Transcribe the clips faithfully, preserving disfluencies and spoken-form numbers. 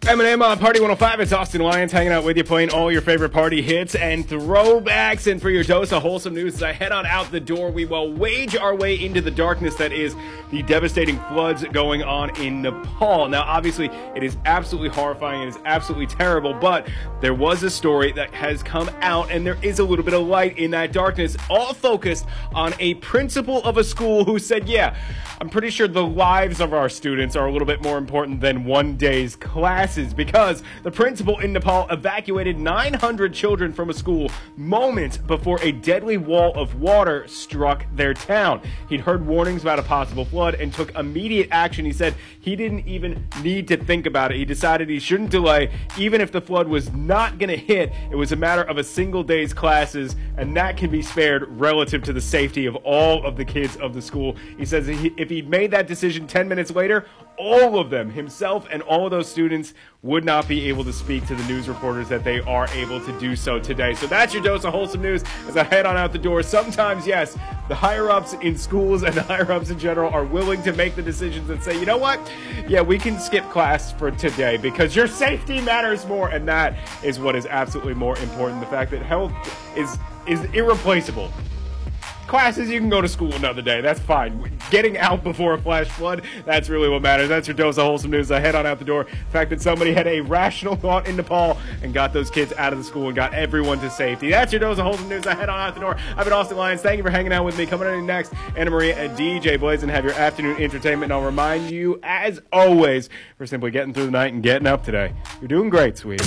Eminem on Party one oh five. It's Austin Lyons hanging out with you, playing all your favorite party hits and throwbacks. And for your dose of wholesome news, as I head on out the door, we will wage our way into the darkness that is the devastating floods going on in Nepal. Now, obviously, it is absolutely horrifying. It is absolutely terrible. But there was a story that has come out, and there is a little bit of light in that darkness, all focused on a principal of a school who said, yeah, I'm pretty sure the lives of our students are a little bit more important than one day's class. Because the principal in Nepal evacuated nine hundred children from a school moments before a deadly wall of water struck their town. He'd heard warnings about a possible flood and took immediate action. He said he didn't even need to think about it. He decided he shouldn't delay, even if the flood was not going to hit. It was a matter of a single day's classes, and that can be spared relative to the safety of all of the kids of the school. He says if he'd made that decision ten minutes later, all of them, himself and all of those students, would not be able to speak to the news reporters that they are able to do so today. So that's your dose of wholesome news as I head on out the door. Sometimes, yes, the higher-ups in schools and the higher-ups in general are willing to make the decisions and say, you know what? Yeah, we can skip class for today because your safety matters more, and that is what is absolutely more important. The fact that health is is irreplaceable. Classes, you can go to school another day. That's fine. Getting out before a flash flood, that's really what matters. That's your dose of wholesome news. I head on out the door. The fact that somebody had a rational thought in Nepal and got those kids out of the school and got everyone to safety. That's your dose of wholesome news. I head on out the door. I've been Austin Lyons. Thank you for hanging out with me. Coming in next, Anna Maria and D J Blaze, and have your afternoon entertainment. And I'll remind you, as always, for simply getting through the night and getting up today. You're doing great, sweetie.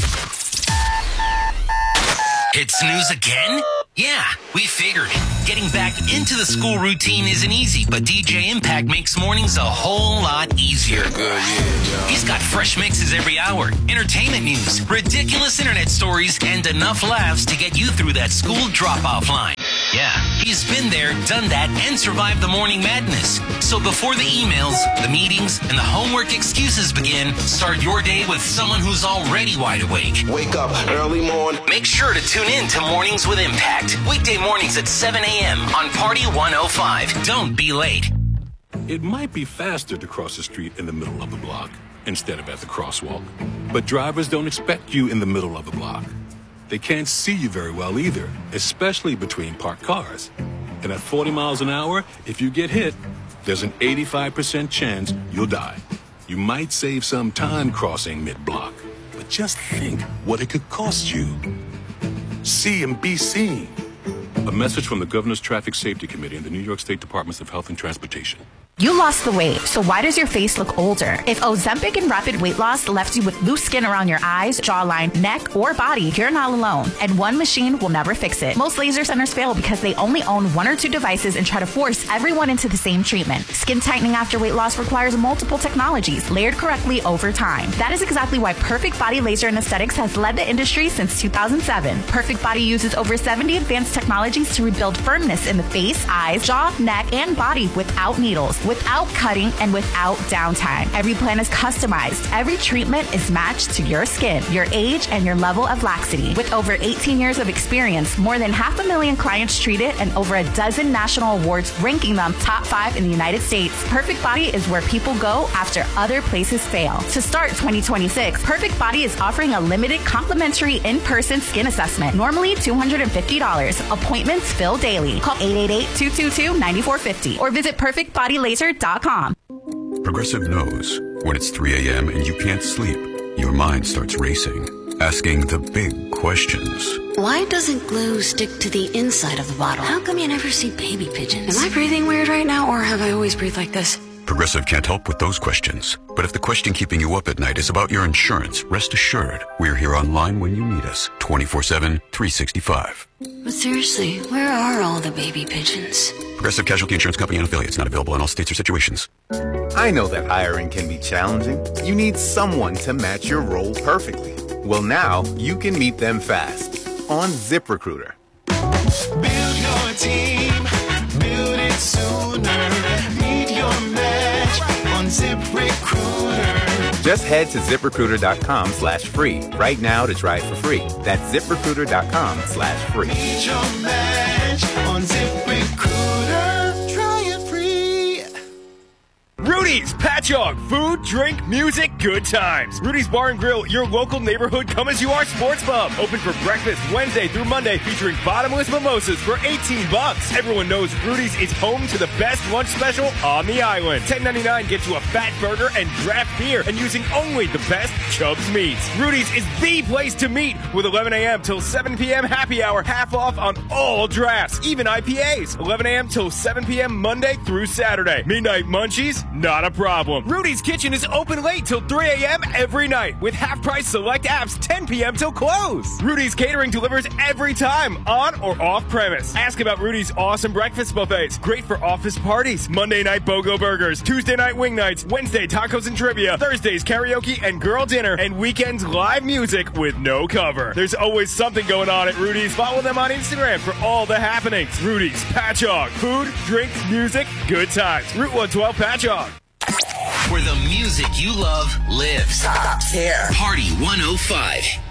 It's snooze again? Yeah, we figured. Getting back into the school routine isn't easy, but D J Impact makes mornings a whole lot easier. Good, yeah, He's got fresh mixes every hour, entertainment news, ridiculous internet stories, and enough laughs to get you through that school drop-off line. Yeah, he's been there, done that, and survived the morning madness. So before the emails, the meetings, and the homework excuses begin, start your day with someone who's already wide awake. Wake up early morning. Make sure to tune in to Mornings with Impact. Weekday mornings at seven a.m. on Party one oh five. Don't be late. It might be faster to cross the street in the middle of the block instead of at the crosswalk. But drivers don't expect you in the middle of the block. They can't see you very well either, especially between parked cars. And at forty miles an hour, if you get hit, there's an eighty-five percent chance you'll die. You might save some time crossing mid-block, but just think what it could cost you. See and be seen. A message from the Governor's Traffic Safety Committee and the New York State Departments of Health and Transportation. You lost the weight, so why does your face look older? If Ozempic and rapid weight loss left you with loose skin around your eyes, jawline, neck, or body, you're not alone. And one machine will never fix it. Most laser centers fail because they only own one or two devices and try to force everyone into the same treatment. Skin tightening after weight loss requires multiple technologies, layered correctly over time. That is exactly why Perfect Body Laser and Aesthetics has led the industry since two thousand seven. Perfect Body uses over seventy advanced technologies to rebuild firmness in the face, eyes, jaw, neck, and body without needles, without cutting, and without downtime. Every plan is customized. Every treatment is matched to your skin, your age, and your level of laxity. With over eighteen years of experience, more than half a million clients treated, and over a dozen national awards ranking them top five in the United States, Perfect Body is where people go after other places fail. To start twenty twenty-six, Perfect Body is offering a limited complimentary in-person skin assessment, normally two hundred fifty dollars. Appointments fill daily. Call eight eight eight, two two two, nine four five zero or visit perfect body laser dot com. Progressive knows when it's three a.m. and you can't sleep, your mind starts racing, asking the big questions. Why doesn't glue stick to the inside of the bottle? How come you never see baby pigeons? Am I breathing weird right now, or have I always breathed like this? Progressive can't help with those questions. But if the question keeping you up at night is about your insurance, rest assured, we're here online when you need us, twenty-four seven, three sixty-five. But seriously, where are all the baby pigeons? Progressive Casualty Insurance Company and affiliates, not available in all states or situations. I know that hiring can be challenging. You need someone to match your role perfectly. Well, now you can meet them fast on ZipRecruiter. Build your team, build it sooner. Meet your match on ZipRecruiter. Just head to ZipRecruiter.com slash free right now to try it for free. That's ZipRecruiter.com slash free. Meet your match on ZipRecruiter. Try it free. Rudy Rudy's Patchogue. Food, drink, music, good times. Rudy's Bar and Grill, your local neighborhood come-as-you-are sports pub. Open for breakfast Wednesday through Monday, featuring bottomless mimosas for eighteen bucks. Everyone knows Rudy's is home to the best lunch special on the island. ten ninety-nine gets you a fat burger and draft beer, and using only the best Chubb's meats. Rudy's is the place to meet with eleven a.m. till seven p.m. happy hour, half off on all drafts, even I P As. eleven a.m. till seven p.m. Monday through Saturday. Midnight munchies? Not a problem. Rudy's Kitchen is open late till three a.m. every night with half-price select apps ten p.m. till close. Rudy's Catering delivers every time, on or off premise. Ask about Rudy's awesome breakfast buffets. Great for office parties. Monday night BOGO burgers. Tuesday night wing nights. Wednesday tacos and trivia. Thursdays karaoke and girl dinner. And weekends live music with no cover. There's always something going on at Rudy's. Follow them on Instagram for all the happenings. Rudy's Patchogue. Food, drink, music, good times. Route one twelve Patchogue. Where the music you love lives. Here. Party one oh five.